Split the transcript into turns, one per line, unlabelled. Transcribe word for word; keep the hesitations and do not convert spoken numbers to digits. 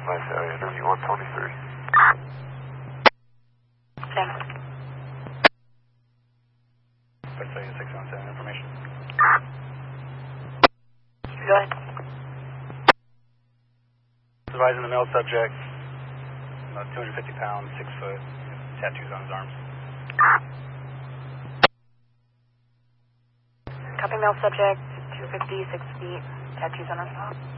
Nice area, interview one twenty-three.
Thanks.
six one seven information.
Go ahead.
Supervising the male subject, about two hundred fifty pounds, six foot, tattoos on his arms.
Copy, male subject, two fifty, six feet, tattoos on his arms.